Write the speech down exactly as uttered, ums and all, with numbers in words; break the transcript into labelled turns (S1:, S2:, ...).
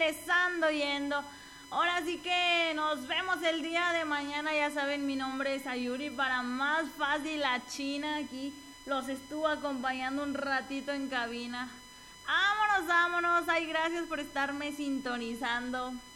S1: regresando yendo. Ahora sí que nos vemos el día de mañana. Ya saben, mi nombre es Ayuri. Para más fácil, la China aquí los estuvo acompañando un ratito en cabina. Vámonos, vámonos. Ay, gracias por estarme sintonizando.